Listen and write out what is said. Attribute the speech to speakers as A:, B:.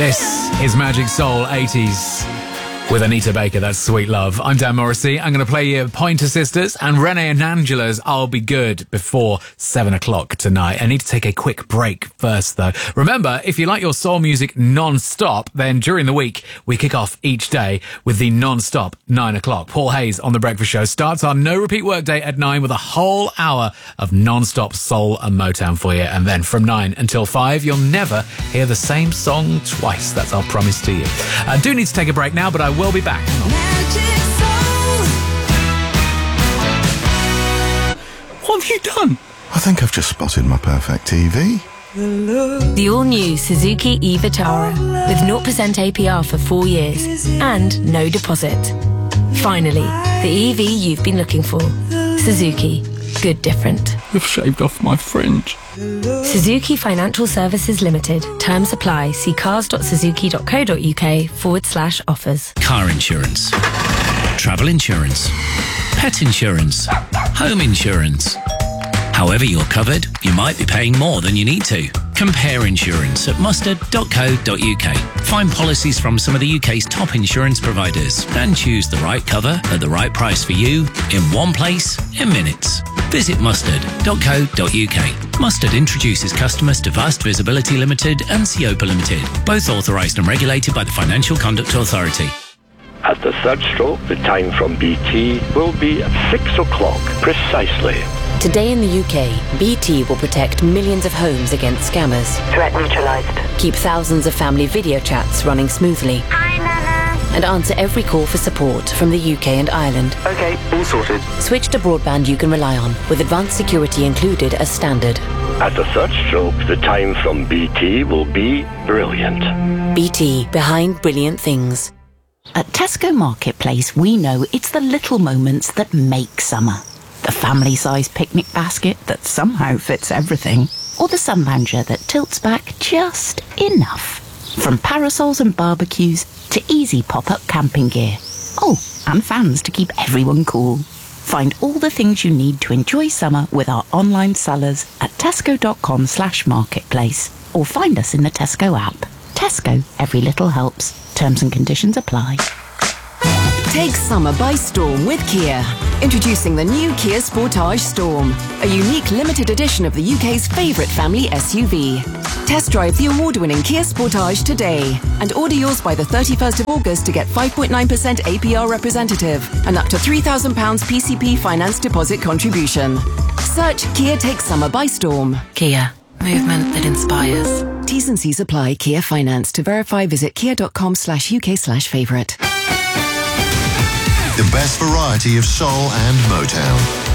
A: This is Magic Soul 80s with Anita Baker. That's Sweet Love. I'm Dan Morrissey. I'm going to play you Pointer Sisters and Renee and Angela's I'll Be Good before 7 o'clock tonight. I need to take a quick break first, though. Remember, if you like your soul music non-stop, then during the week, we kick off each day with the non-stop 9 o'clock. Paul Hayes on The Breakfast Show starts our no-repeat workday at 9 with a whole hour of non-stop soul and Motown for you. And then from 9 until 5, you'll never hear the same song twice. That's our promise to you. I do need to take a break now, but I will be back.
B: What have you done?
C: I think I've just spotted my perfect TV.
D: The all-new Suzuki e-Vitara with 0% APR for 4 years and no deposit. Finally, the EV you've been looking for. Suzuki. Good different.
B: You've shaved off my fringe.
D: Suzuki Financial Services Limited. Terms apply. See cars.suzuki.co.uk/offers.
E: Car insurance, travel insurance, pet insurance, home insurance. However you're covered, you might be paying more than you need to. Compare insurance at mustard.co.uk. Find policies from some of the UK's top insurance providers and choose the right cover at the right price for you in one place in minutes. Visit mustard.co.uk. Mustard introduces customers to Vast Visibility Limited and Siopa Limited, both authorised and regulated by the Financial Conduct Authority.
F: At the third stroke, the time from BT will be 6 o'clock precisely.
G: Today in the UK, BT will protect millions of homes against scammers.
H: Threat neutralised.
G: Keep thousands of family video chats running smoothly.
H: Hi, Nana.
G: And answer every call for support from the UK and Ireland.
H: Okay, all sorted.
G: Switch to broadband you can rely on, with advanced security included as standard.
F: At the third stroke, the time from BT will be brilliant.
G: BT, behind brilliant things.
I: At Tesco Marketplace, we know it's the little moments that make summer. The family-sized picnic basket that somehow fits everything. Or the sun lounger that tilts back just enough. From parasols and barbecues to easy pop-up camping gear. Oh, and fans to keep everyone cool. Find all the things you need to enjoy summer with our online sellers at tesco.com/marketplace. Or find us in the Tesco app. Tesco, every little helps. Terms and conditions apply.
J: Take summer by storm with Kia. Introducing the new Kia Sportage Storm, a unique limited edition of the UK's favourite family SUV. Test drive the award-winning Kia Sportage today and order yours by the 31st of August to get 5.9% APR representative and up to £3,000 PCP finance deposit contribution. Search Kia Take Summer by Storm.
G: Kia. Movement that inspires.
J: T's and C's apply. Kia Finance. To verify, visit kia.com/UK/favourite.
C: The best variety of soul and Motown.